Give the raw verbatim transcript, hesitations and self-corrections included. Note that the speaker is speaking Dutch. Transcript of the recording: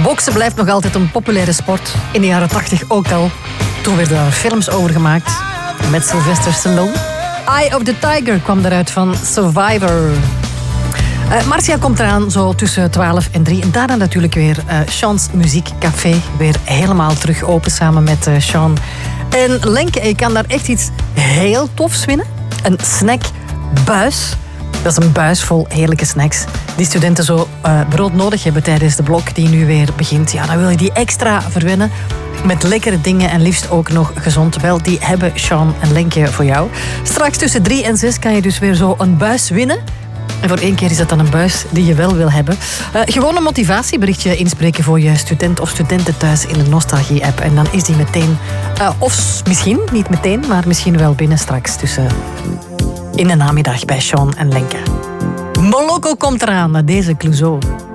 Boksen blijft nog altijd een populaire sport. In de jaren tachtig ook al. Toen werden er films over gemaakt. Met Sylvester Stallone. Eye of the Tiger kwam daaruit van Survivor. Uh, Marcia komt eraan zo tussen twaalf en drie. En daarna natuurlijk weer uh, Sean's Muziekcafé. Weer helemaal terug open samen met uh, Sean. En Lenke, je kan daar echt iets heel tofs winnen. Een snackbuis. Dat is een buis vol heerlijke snacks. Die studenten zo uh, brood nodig hebben tijdens de blok die nu weer begint. Ja, dan wil je die extra verwennen. Met lekkere dingen en liefst ook nog gezond. Wel, die hebben Sean en Lenke voor jou. Straks tussen drie en zes kan je dus weer zo een buis winnen. En voor één keer is dat dan een buis die je wel wil hebben. Uh, gewoon een motivatieberichtje inspreken voor je student of studenten thuis in de Nostalgie-app. En dan is die meteen, uh, of misschien niet meteen, maar misschien wel binnen straks tussen in de namiddag bij Sean en Lenke. Moloko komt eraan, deze Clouseau.